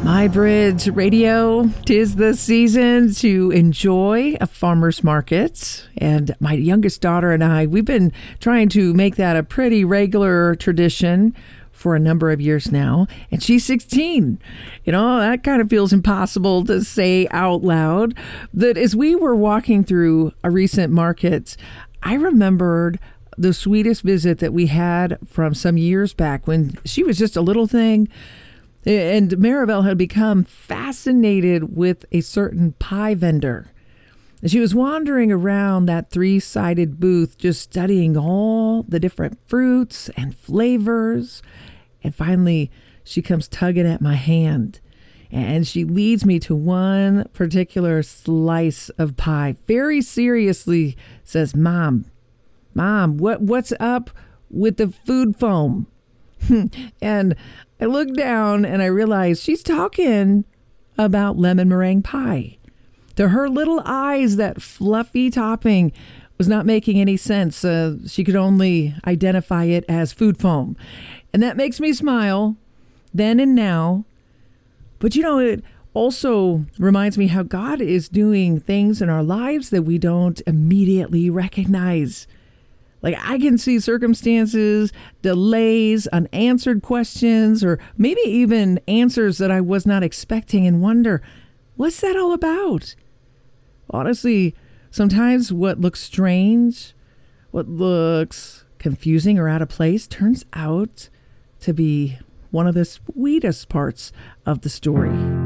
My Bridge Radio, 'tis the season to enjoy a farmer's market. And my youngest daughter and I, we've been trying to make that a pretty regular tradition for a number of years now. And she's 16. You know, that kind of feels impossible to say out loud. That as we were walking through a recent market, I remembered the sweetest visit that we had from some years back when she was just a little thing. And Maribel had become fascinated with a certain pie vendor. And she was wandering around that three-sided booth, just studying all the different fruits and flavors. And finally, she comes tugging at my hand. And she leads me to one particular slice of pie. Very seriously says, Mom, what's up with the food foam? And I look down and I realize she's talking about lemon meringue pie. To her little eyes, that fluffy topping was not making any sense. She could only identify it as food foam. And that makes me smile then and now. But you know, it also reminds me how God is doing things in our lives that we don't immediately recognize. Like I can see circumstances, delays, unanswered questions, or maybe even answers that I was not expecting and wonder, what's that all about? Honestly, sometimes what looks strange, what looks confusing or out of place turns out to be one of the sweetest parts of the story.